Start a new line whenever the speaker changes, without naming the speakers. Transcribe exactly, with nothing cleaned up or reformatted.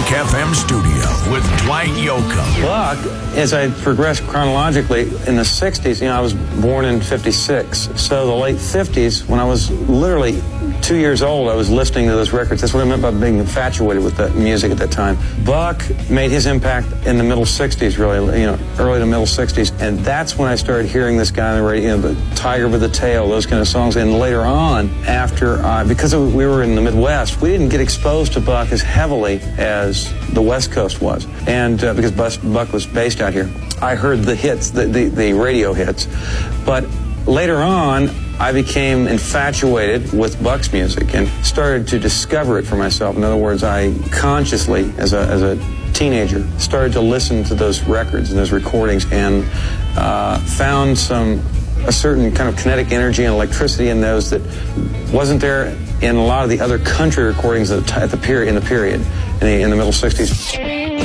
Kink F M studio with Dwight Yoakam.
Buck, as I progressed chronologically in the sixties, you know, I was born in fifty-six. So the late fifties, when I was literally two years old, I was listening to those records. That's what I meant by being infatuated with that music at that time. Buck made his impact in the middle sixties, really, you know, early to middle sixties. And that's when I started hearing this guy on the radio, you know, the Tiger with the Tail, those kind of songs. And later on, after, uh, because we were in the Midwest, we didn't get exposed to Buck as heavily as the West Coast was. And uh, because Bus, Buck was based out here, I heard the hits, the, the, the radio hits. But later on, I became infatuated with Buck's music and started to discover it for myself. In other words, I consciously, as a, as a teenager, started to listen to those records and those recordings and uh, found some a certain kind of kinetic energy and electricity in those that wasn't there in a lot of the other country recordings at the, at the period in the period in the, in the middle sixties.